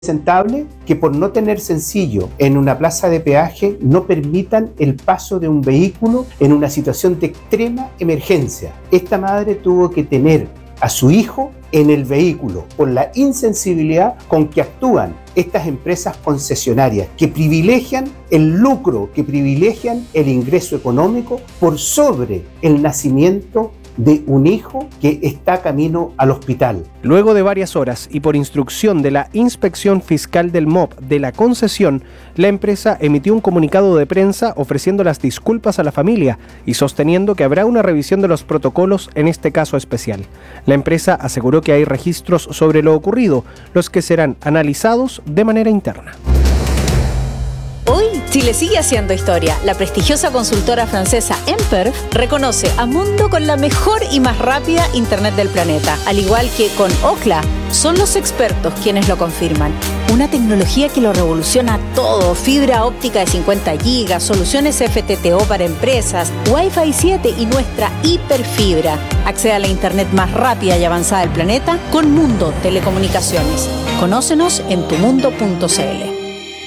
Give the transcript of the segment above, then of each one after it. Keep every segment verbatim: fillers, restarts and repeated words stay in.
impresentable que por no tener sencillo en una plaza de peaje no permitan el paso de un vehículo en una situación de extrema emergencia. Esta madre tuvo que tener a su hijo en el vehículo por la insensibilidad con que actúan estas empresas concesionarias que privilegian el lucro, que privilegian el ingreso económico por sobre el nacimiento de un hijo que está camino al hospital. Luego de varias horas y por instrucción de la Inspección Fiscal del M O P de la concesión, la empresa emitió un comunicado de prensa ofreciendo las disculpas a la familia y sosteniendo que habrá una revisión de los protocolos en este caso especial. La empresa aseguró que hay registros sobre lo ocurrido, los que serán analizados de manera interna. Hoy, Chile sigue haciendo historia. La prestigiosa consultora francesa Emperf reconoce a Mundo con la mejor y más rápida Internet del planeta. Al igual que con Ookla, son los expertos quienes lo confirman. Una tecnología que lo revoluciona todo. Fibra óptica de cincuenta gigas, soluciones F T T O para empresas, Wi-Fi siete y nuestra hiperfibra. Accede a la Internet más rápida y avanzada del planeta con Mundo Telecomunicaciones. Conócenos en tu mundo punto c l.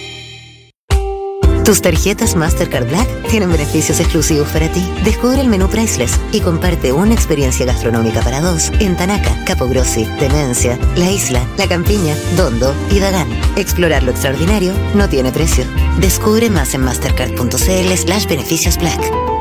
Tus tarjetas Mastercard Black tienen beneficios exclusivos para ti. Descubre el menú Priceless y comparte una experiencia gastronómica para dos en Tanaca, Capo Grossi, Tenencia, La Isla, La Campiña, Dondo y Dagán. Explorar lo extraordinario no tiene precio. Descubre más en mastercard.cl slash beneficios Black.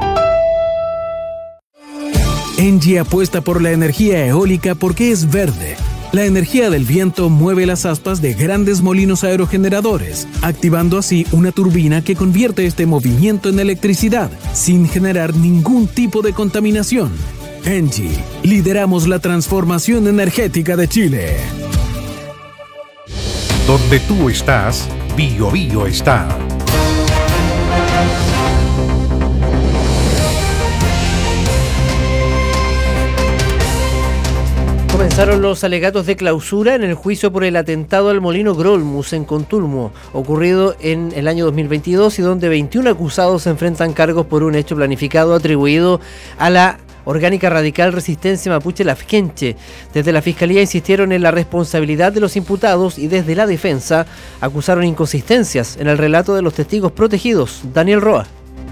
Engie apuesta por la energía eólica porque es verde. La energía del viento mueve las aspas de grandes molinos aerogeneradores, activando así una turbina que convierte este movimiento en electricidad, sin generar ningún tipo de contaminación. Engie, lideramos la transformación energética de Chile. Donde tú estás, Bio Bio está. Comenzaron los alegatos de clausura en el juicio por el atentado al molino Grolmus en Contulmo, ocurrido en el año dos mil veintidós y donde veintiún acusados se enfrentan cargos por un hecho planificado atribuido a la Orgánica Radical Resistencia Mapuche Lafkenche. Desde la Fiscalía insistieron en la responsabilidad de los imputados y desde la defensa acusaron inconsistencias en el relato de los testigos protegidos. Daniel Roa.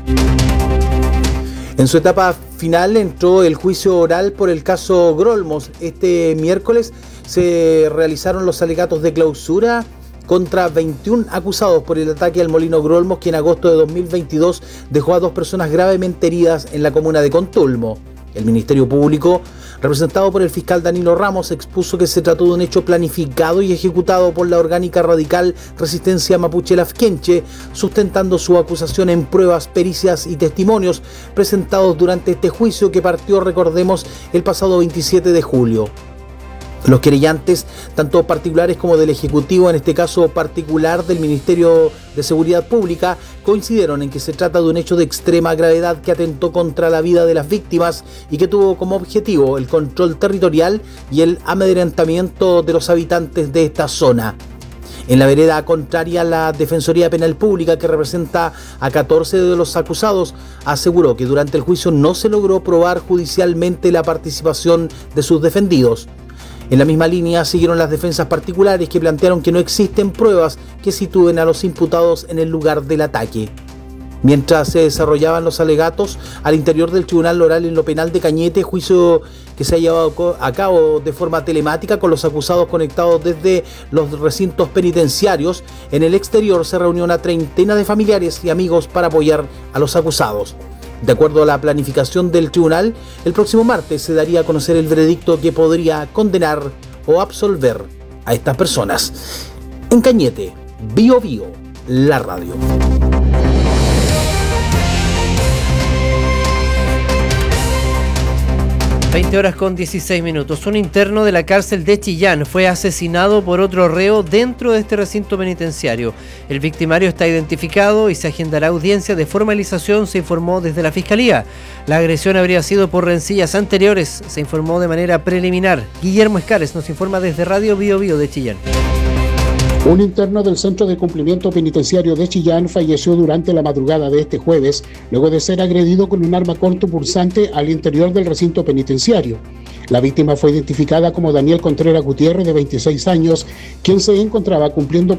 En su etapa final entró el juicio oral por el caso Grolmus. Este miércoles se realizaron los alegatos de clausura contra veintiún acusados por el ataque al molino Grolmus, que en agosto de dos mil veintidós dejó a dos personas gravemente heridas en la comuna de Contulmo. El Ministerio Público, representado por el fiscal Danilo Ramos, expuso que se trató de un hecho planificado y ejecutado por la Orgánica Radical Resistencia Mapuche Lafkenche, sustentando su acusación en pruebas, pericias y testimonios presentados durante este juicio que partió, recordemos, el pasado veintisiete de julio. Los querellantes, tanto particulares como del Ejecutivo, en este caso particular del Ministerio de Seguridad Pública, coincidieron en que se trata de un hecho de extrema gravedad que atentó contra la vida de las víctimas y que tuvo como objetivo el control territorial y el amedrentamiento de los habitantes de esta zona. En la vereda contraria, la Defensoría Penal Pública, que representa a catorce de los acusados, aseguró que durante el juicio no se logró probar judicialmente la participación de sus defendidos. En la misma línea siguieron las defensas particulares, que plantearon que no existen pruebas que sitúen a los imputados en el lugar del ataque. Mientras se desarrollaban los alegatos al interior del Tribunal Oral en lo Penal de Cañete, juicio que se ha llevado a cabo de forma telemática con los acusados conectados desde los recintos penitenciarios, en el exterior se reunió una treintena de familiares y amigos para apoyar a los acusados. De acuerdo a la planificación del tribunal, el próximo martes se daría a conocer el veredicto que podría condenar o absolver a estas personas. En Cañete, Bio Bio, la radio. veinte horas con dieciséis minutos. Un interno de la cárcel de Chillán fue asesinado por otro reo dentro de este recinto penitenciario. El victimario está identificado y se agendará audiencia de formalización, se informó desde la Fiscalía. La agresión habría sido por rencillas anteriores, se informó de manera preliminar. Guillermo Escares nos informa desde Radio Bio Bio de Chillán. Un interno del Centro de Cumplimiento Penitenciario de Chillán falleció durante la madrugada de este jueves, luego de ser agredido con un arma cortopunzante al interior del recinto penitenciario. La víctima fue identificada como Daniel Contreras Gutiérrez, de veintiséis años, quien se encontraba cumpliendo